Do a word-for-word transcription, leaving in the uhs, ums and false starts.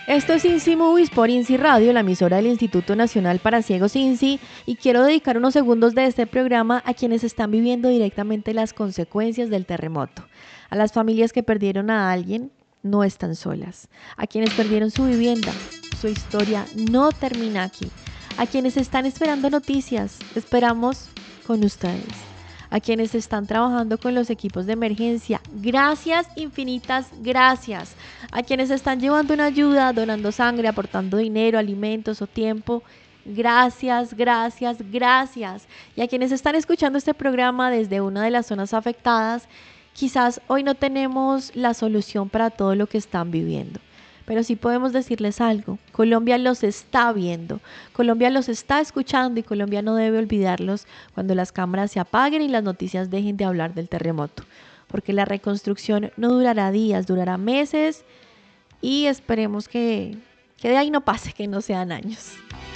Esto es INSI Movies por INSI Radio, la emisora del Instituto Nacional para Ciegos INSI, y quiero dedicar unos segundos de este programa a quienes están viviendo directamente las consecuencias del terremoto. A las familias que perdieron a alguien, no están solas. A quienes perdieron su vivienda, su historia no termina aquí. A quienes están esperando noticias, esperamos con ustedes. A quienes están trabajando con los equipos de emergencia, gracias, infinitas gracias. A quienes están llevando una ayuda, donando sangre, aportando dinero, alimentos o tiempo, gracias, gracias, gracias. Y a quienes están escuchando este programa desde una de las zonas afectadas, quizás hoy no tenemos la solución para todo lo que están viviendo, pero sí podemos decirles algo. Colombia los está viendo, Colombia los está escuchando y Colombia no debe olvidarlos cuando las cámaras se apaguen y las noticias dejen de hablar del terremoto, porque la reconstrucción no durará días, durará meses y esperemos que, que de ahí no pase, que no sean años.